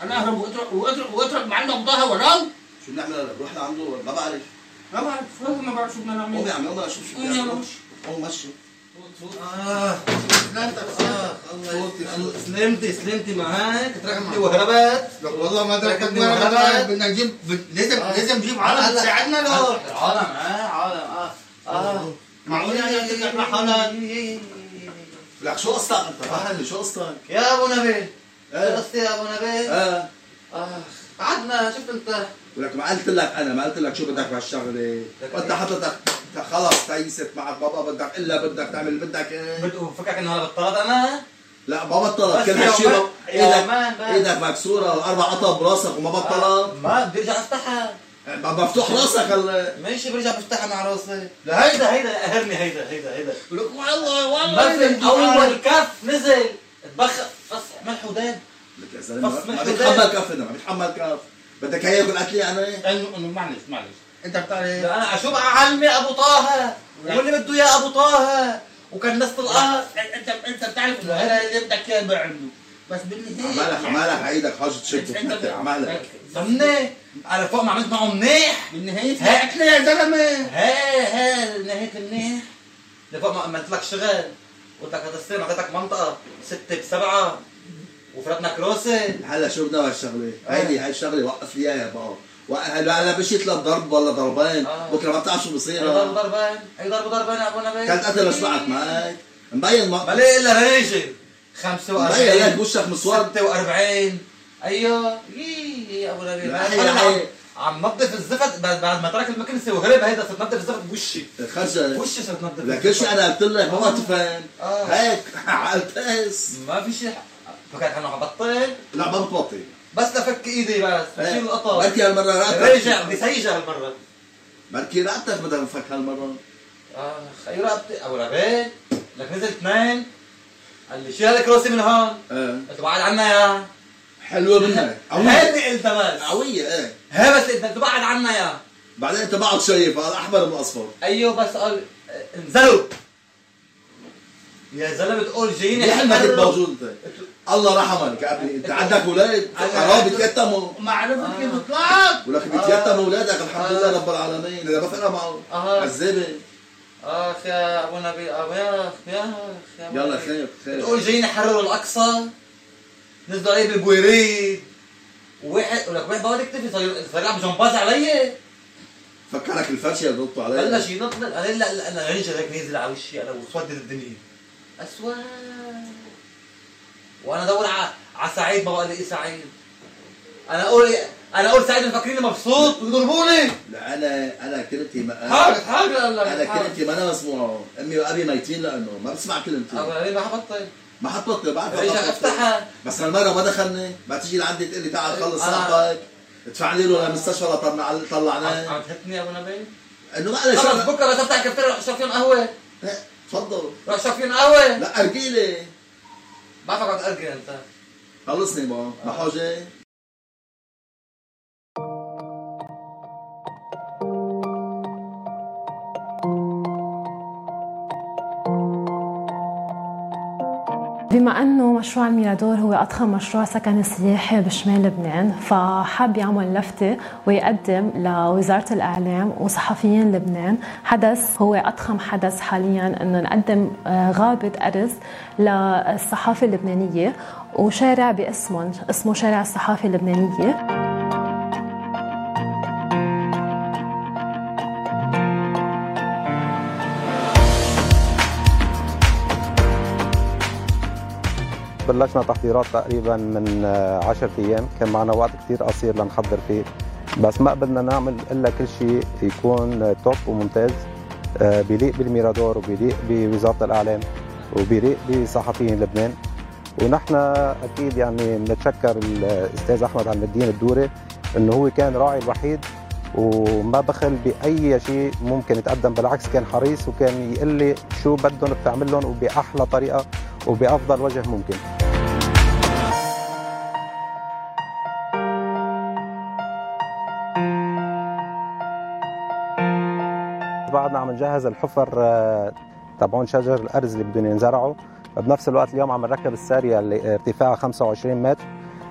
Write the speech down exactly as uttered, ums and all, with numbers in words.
انا اهرب واترك واترك واترك معلم ابو طه وانام. شو بنعمل هلا؟ بنروح لعنده ما بعرف. ما بعرف والله ما بعرف شو بدنا نعمل. قوم يا عمي قوم اشوف شو قوم يلا مشي. قوم مشي. اه سلامتك الله سلمتي سلمتي معاك تركتني وهربت. والله ما تركتني وهربت. بدنا نجيب لازم لازم نجيب عالم تساعدنا له. عالم اه عالم اه اه معقول يعني ترجع مع حالك؟ لك شو قصتك انت؟ فهمني شو قصتك؟ يا ابو نبيل شو قصتي يا ابو نبيل؟ اه اه قعدنا شفت انت ولك ما قلت لك انا ما قلت لك شو بدك بهالشغله. وانت حضرتك خلص تيست معك بابا بدك الا بدك تعمل اللي بدك ايه. فكرك انه هلا بطلت انا؟ لا ما بطلت كل هالشيء ايدك ايدك مكسوره واربع قطع براسك وما بطلت. ما بدي ارجع افتحها. مفتوح راسك هلا. ماشي برجع بفتحها مع راسي. لا هيدا هيدا قهرني هيدا هيدا هيدا. لك والله والله اول كف نزل اتبخ بس ملح وداب. لك يا زلمه ما بيتحمل كف ما بيتحمل كف. بدك هي ياكل اكلي انا؟ انه معلش معلش انت بتعرف انا شو بقى علمي ابو طه واللي بده اياه ابو طه وكان نص القهر. انت انت بتعرف انه هذا اللي بدك اياه بعمله بس بالنهايه عمالك عمالك عيدك حاجه تشد عمالك ضمني على فوق ما عملت معه منيح بالنهايه هي اكله يا زلمه. هي هي نهايه منيح لفوق ما عملت لك شغل قلت لك هذا السنه اعطيتك منطقه سته بسبعه وفرتنا كروسه. هلا شو بدنا بهالشغله؟ هيدي هاي الشغله وقف لي اياها بقى. هلا هلا مشيت لضرب ولا ضربين بكره ما بتعرف شو بصير. اي ضرب ضربين اي ضرب ضربين يا ابو نبيل. كانت قتل ايش بعد معك؟ مبين ما بلا الا ريجل خمسة وأربعين مبين لك وشك مسود ستة وأربعين. ايوه يي يا ابو نبيل هي عم نظف الزفت بعد ما ترك المكنسه وهرب. هيدا صرت نظف الزفت بوشي خرجت وشي صرت نظف لك كل شيء انا قلت لك ما تفهم هيك عالتاس ما في شيء. فكرت انه حبطل؟ لا ما بتبطل بس لفك ايدي بس بشيل القطع. بركي هالمره رقبتك رجع بيسيجا هالمره. بركي رقبتك بدها نفك هالمره. اخ اي رقبتي ابو نبيل لك نزل اثنين قال لي شيل هذا كروسي من هون. ايه قلت له بعد عنا يا حلوه منك هيدي قلت بس قويه ايه هي بس انت بعد عنا يا بعدين انت بعد شايف هذا احمر من اصفر. ايوه بس قال انزلوا يا زلمه تقول جاييني ليه ما كنت موجود انت؟ الله رحمك يا ابني انت عندك اولاد حرام بيتيتموا. ما عرفت كيف طلعت ولك بيتيتموا اولادك الحمد لله رب العالمين اذا ما فرق معه عذابه. اخ يا ابو نبيل يا اخ يا اخ يلا خير خير تقول جايين يحرروا الاقصى نزلوا علي بالبويريد وواحد ولك واحد بقعد يكتفي صار يلعب جمباز علي. فكرك الفرشه اللي ضبطوا عليه بلش ينط. انا لا لا انا رجع هيك نازل على وشي انا وسودت الدنيا اسود وانا ادور على على سعيد ما بقى لي سعيد. انا اقول انا اقول سعيد مفكريني مبسوط ويضربوني. لا انا انا كلمتي ما حاجه حاجه انا كلمتي ما انا مسموعه. امي وابي ميتين لانه ما بسمع كلمتي. ابو ما حبطل ما حطت بعرف رجع افتحها بس هالمره ما دخلني. ما تيجي لعندي تقول لي تعال خلص صاحبك ادفع لي له للمستشفى طلعناه. عم تهتني يا ابو نبيل انه معلش خلص بكره بس افتح كفتيريا روح اشرب فيهم قهوه. تفضل روح اشرب فيهم قهوه. لا ارجيلي بعرفك عم تأرجل انت. خلصني بقى ما حاجه. بما أنه مشروع الميرادور هو أضخم مشروع سكني سياحي بشمال لبنان، فحب يعمل لفتة ويقدم لوزارة الإعلام وصحفيين لبنان حدث هو أضخم حدث حالياً، أنه نقدم غابة أرز للصحافة اللبنانية وشارع باسمهم اسمه شارع الصحافة اللبنانية. بلشنا تحضيرات تقريبا من عشرة ايام، كان معنا وقت كثير قصير لنحضر فيه، بس ما قدرنا نعمل الا كل شيء يكون توب وممتاز بيليق بالميرادور وبيليق بوزاره الاعلام وبيليق بصحفيين لبنان. ونحن اكيد يعني بنتشكر الاستاذ احمد عم الدين الدوري انه هو كان راعي الوحيد وما بخل باي شيء ممكن يتقدم، بالعكس كان حريص وكان يقول لي شو بدهم بتعمل لهم وباحلى طريقه وبافضل وجه ممكن. بعدنا عم نجهز الحفر تبعون شجر الارز اللي بدهم ينزرعوا، بنفس الوقت اليوم عم نركب الساريه اللي ارتفاعها خمسة وعشرين متر